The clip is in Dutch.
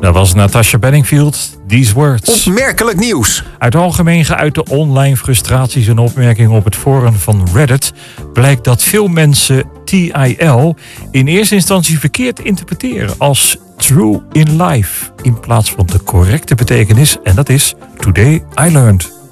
Dat was Natasha Bedingfield, These Words. Opmerkelijk nieuws. Uit algemeen geuite online frustraties en opmerkingen op het forum van Reddit blijkt dat veel mensen TIL in eerste instantie verkeerd interpreteren als true in life in plaats van de correcte betekenis, en dat is Today I Learned.